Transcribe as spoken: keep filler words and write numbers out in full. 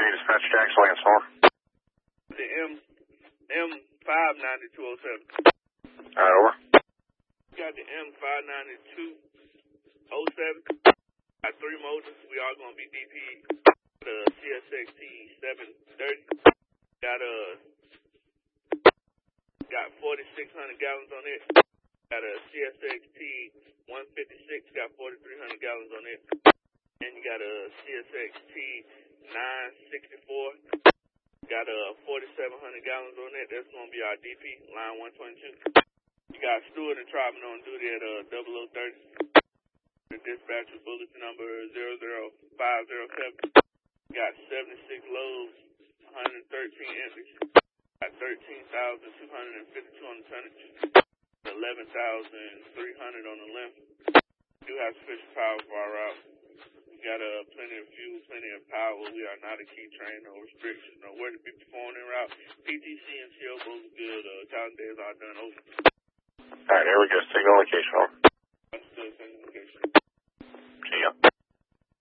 Dispatch Jackson Lansmore. The M, M five ninety-two oh seven. Alright, over. Got the M five ninety-two oh seven. Got three motors. We all going to be D P. The C S X T seven thirty. Got a, got forty-six hundred gallons on it. Got a C S X T one fifty-six. Got forty-three hundred gallons on it. And you got a C S X T nine sixty-four. Got a forty-seven hundred gallons on it. That's going to be our D P, line one twenty-two. You got Stewart and Trotman on duty at uh, double oh thirty. The dispatcher bulletin number zero zero five zero seven. Got seventy-six loads, one hundred thirteen empties. Got thirteen thousand two hundred fifty-two on the tonnage. eleven thousand three hundred on the length. We do have sufficient power for our route. We got uh, plenty of fuel, plenty of power. We are not a key train, no restrictions, no where to be performed en route. P T C and C O both good. Uh, Calendar days are done over. Alright, here we go. Signal location. Over.